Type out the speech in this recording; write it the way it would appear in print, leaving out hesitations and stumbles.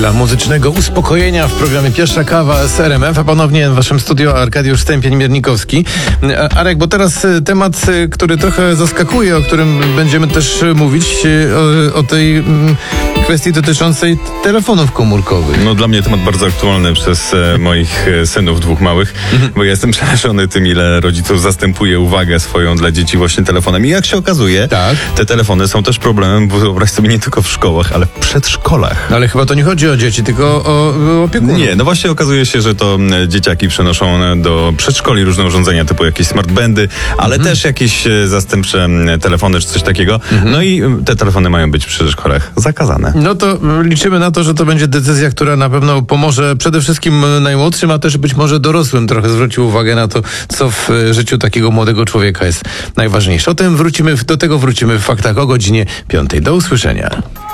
Chwila muzycznego uspokojenia w programie Pierwsza Kawa z RMF, a ponownie w waszym studio Arkadiusz Stępień-Miernikowski. Arek, bo teraz temat, który trochę zaskakuje, o którym będziemy też mówić, o tej kwestii dotyczącej telefonów komórkowych. No dla mnie temat bardzo aktualny przez moich synów, dwóch małych, bo ja jestem przerażony tym, ile rodziców zastępuje uwagę swoją dla dzieci właśnie telefonem. I jak się okazuje, te telefony są też problemem, bo wyobraź sobie, nie tylko w szkołach, ale w przedszkolach. No ale chyba to nie chodzi o dzieci, tylko o opiekunów. Nie, no właśnie okazuje się, że to dzieciaki przenoszą do przedszkoli różne urządzenia typu jakieś smartbandy, ale też jakieś zastępcze telefony czy coś takiego. No i te telefony mają być w przedszkolach zakazane. No to liczymy na to, że to będzie decyzja, która na pewno pomoże przede wszystkim najmłodszym, a też być może dorosłym trochę zwrócił uwagę na to, co w życiu takiego młodego człowieka jest najważniejsze. Do tego wrócimy w faktach o godzinie 5. Do usłyszenia.